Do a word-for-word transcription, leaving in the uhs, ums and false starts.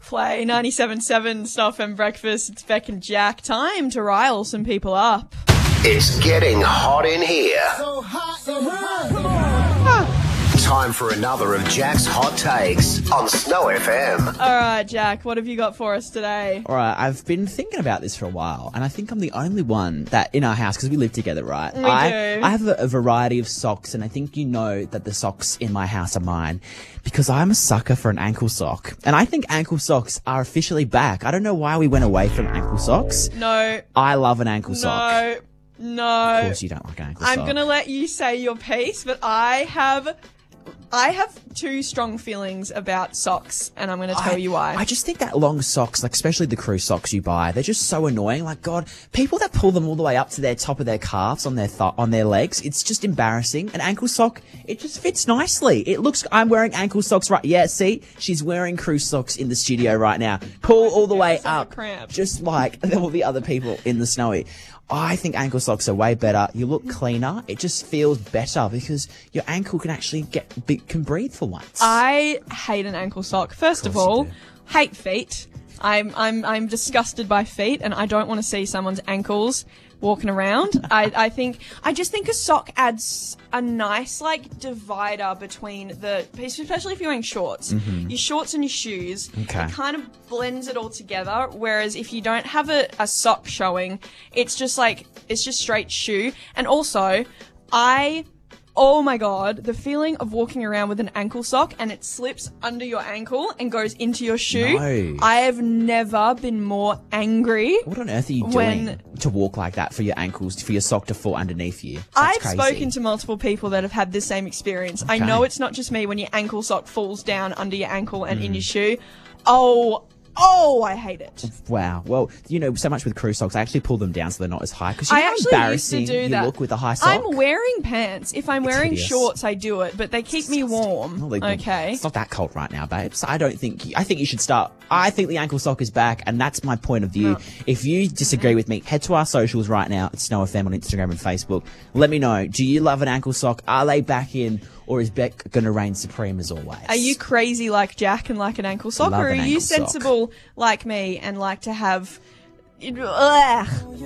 Play ninety-seven point seven Snow F M Breakfast. It's Beck and Jack. Time to rile some people up. It's getting hot in here. So hot, so hot. Come on. Time for another of Jack's hot takes on Snow F M. All right, Jack, what have you got for us today? All right, I've been thinking about this for a while, and I think I'm the only one that in our house, because we live together, right? We I, do. I have a, a variety of socks, and I think you know that the socks in my house are mine because I'm a sucker for an ankle sock. And I think ankle socks are officially back. I don't know why we went away from ankle socks. No. I love an ankle sock. No. No. Of course you don't like an ankle I'm sock. going to let you say your piece, but I have... I have two strong feelings about socks, and I'm going to tell I, you why. I just think that long socks, like especially the crew socks you buy, they're just so annoying. Like, God, people that pull them all the way up to their top of their calves on their th- on their legs, it's just embarrassing. An ankle sock, it just fits nicely. It looks. I'm wearing ankle socks right. Yeah, see, she's wearing crew socks in the studio right now. Pull all the way so up, cramped. just like there will be other people in the snowy. I think ankle socks are way better. You look cleaner. It just feels better because your ankle can actually get be, can breathe for once. I hate an ankle sock. First of, Of course all, you do. hate feet. I'm I'm I'm disgusted by feet, and I don't want to see someone's ankles walking around. I I think I just think a sock adds a nice like divider between the, especially if you're wearing shorts, your shorts and your shoes. Okay. It kind of blends it all together. Whereas if you don't have a, a sock showing, it's just like it's just straight shoe. And also, I. Oh my God, the feeling of walking around with an ankle sock and it slips under your ankle and goes into your shoe. No. I have never been more angry. What on earth are you When- doing to walk like that for your ankles, for your sock to fall underneath you? That's I've crazy. spoken to multiple people that have had the same experience. I Okay. know it's not just me when your ankle sock falls down under your ankle and Mm. in your shoe. Oh, oh, I hate it. Wow. Well, you know, so much with crew socks, I actually pull them down so they're not as high. Because you I know how actually used to embarrassing do you that. look with a high sock? I'm wearing pants. If I'm It's wearing hideous. shorts, I do it, but they keep me warm. Well, they- Okay. It's not that cold right now, babes. I don't think... I think you should start... I think the ankle sock is back, and that's my point of view. No. If you disagree with me, head to our socials right now. It's Snow F M on Instagram and Facebook. Let me know. Do you love an ankle sock? Are they back in? Or is Beck going to reign supreme as always? Are you crazy like Jack and like an ankle sock, Love or are an you ankle sock. sensible like me and like to have? Ugh.